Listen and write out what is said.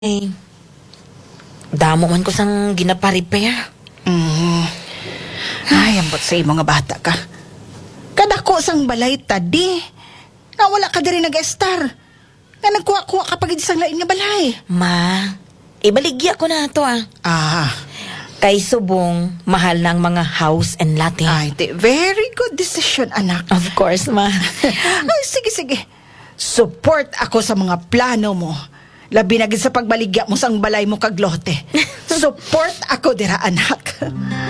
Eh, damo man ko sang ginaparipaya. Mm. Ay, ambot sa mga bata ka. Kadako sang balay tadi. Nga wala ka diri nag-estar. Nga nagkuha-kuha ka pag isang lain nga balay. Ma, ibaligya ko na to ah. Ah, Kay subong, mahal ng mga house and lot eh. ay, very good decision, anak. Of course, ma. Ay, sige. Support ako sa mga plano mo. Labi na gid sa pagbaligya mo sang balay mo kag lote. Support ako dira, anak.